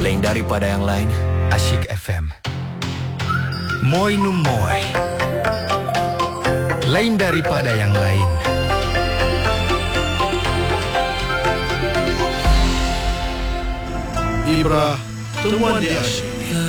lain daripada yang lain. Asyik FM. Moi nu moi. Lain daripada yang lain. Ibrah Temuan di Asyik.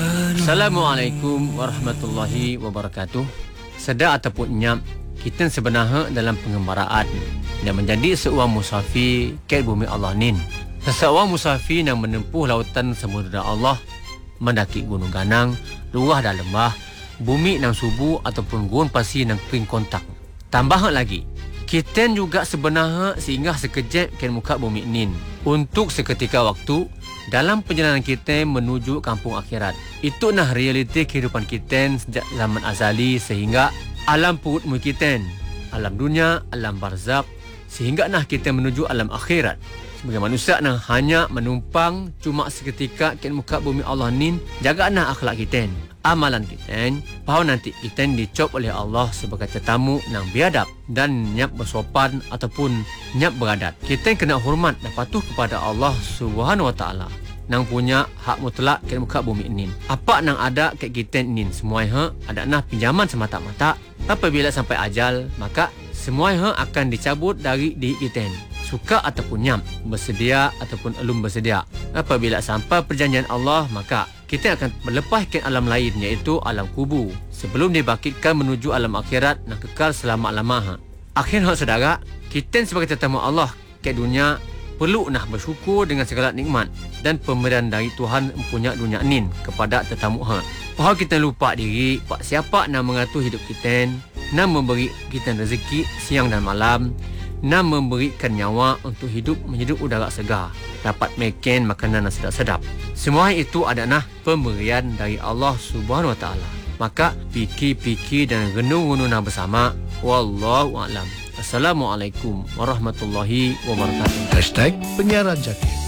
Assalamualaikum warahmatullahi wabarakatuh. Sedar ataupun nyap, kita sebenarnya dalam pengembaraan yang menjadi seorang musafir ke bumi Allah nin. Seseorang musafir yang menempuh lautan samudera Allah, mendaki gunung ganang, lurah dan lembah, bumi nang subuh ataupun gurun pasir nang kering kontak. Tambah lagi, kita juga sebenarnya singgah sekejap ke muka bumi nin untuk seketika waktu dalam perjalanan kita menuju kampung akhirat. Itu nah realiti kehidupan kita sejak zaman azali sehingga alam perut kita, alam dunia, alam barzakh, sehingga nah kita menuju alam akhirat. Sebagai manusia nah hanya menumpang cuma seketika ke muka bumi Allah nin, jaga nah akhlak kita, amalan kita, bahawa nanti kita dicop oleh Allah sebagai tetamu nang biadab dan nyap bersopan ataupun nyap beradat. Kita kena hormat dan patuh kepada Allah Subhanahu Wa Taala nang punya hak mutlak ke muka bumi ini. Apa nang ada ke kita ini semua ada nah pinjaman semata-mata. Apabila sampai ajal, maka semua akan dicabut dari diri kita. Suka ataupun nyam, bersedia ataupun belum bersedia. Apabila sampai perjanjian Allah, maka kita akan melepaskan alam lain, iaitu alam kubur, sebelum dibangkitkan menuju alam akhirat yang kekal selama-lamanya. Akhirnya saudara, kita sebagai tetamu Allah ke dunia perlu nak bersyukur dengan segala nikmat dan pemberian dari Tuhan mempunyai dunia nin kepada tetamu. Bahawa kita lupa diri, pak siapa nak mengatur hidup kita, nak memberi kita rezeki siang dan malam, nak memberikan nyawa untuk hidup menghidup udara segar, dapat makan makanan yang sedap-sedap. Semua itu adalah pemberian dari Allah Subhanahu Wa Taala. Maka fikir-fikir dan renung-renung bersama. Wallahu a'lam. Assalamualaikum warahmatullahi wabarakatuh. #penyiaran Jakit.